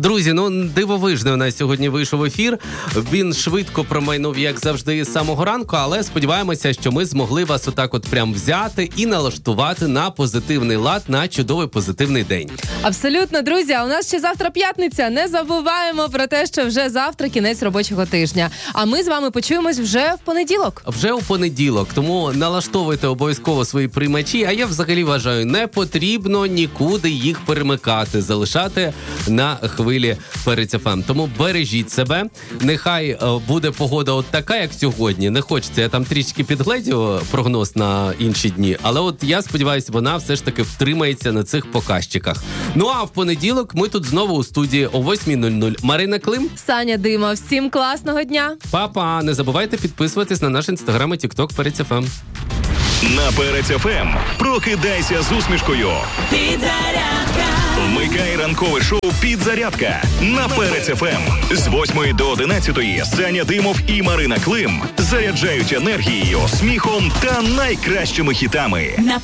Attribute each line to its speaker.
Speaker 1: Друзі, дивовижний у нас сьогодні вийшов ефір. Він швидко промайнув, як завжди, з самого ранку, але сподіваємося, що ми змогли вас отак от прям взяти і налаштувати на позитивний лад, на чудовий позитивний день.
Speaker 2: Абсолютно, друзі, а у нас ще завтра п'ятниця. Не забуваємо про те, що вже завтра кінець робочого тижня. А ми з вами почуємось вже в понеділок.
Speaker 1: Вже у понеділок, тому налаштовуйте обов'язково свої приймачі, а я взагалі вважаю, не потрібно нікуди їх перемикати, залишати на хвилі Перець ФМ. Тому бережіть себе, нехай буде погода от така, як сьогодні. Не хочеться, я там трішки підгледів прогноз на інші дні, але от я сподіваюся, вона все ж таки втримається на цих показчиках. Ну а в понеділок ми тут знову у студії о 8:00. Марина Клим,
Speaker 2: Саня Дима. Всім класного дня.
Speaker 1: Па-па! Не забувайте підписуватись на наш інстаграм і тікток Перець ФМ.
Speaker 3: На Перець ФМ прокидайся з усмішкою.
Speaker 4: Підзарядка.
Speaker 3: Вмикай ранкове шоу «Підзарядка» на Перець ФМ. З 8 до 11 Саня Димов і Марина Клим заряджають енергією, сміхом та найкращими хітами.
Speaker 4: На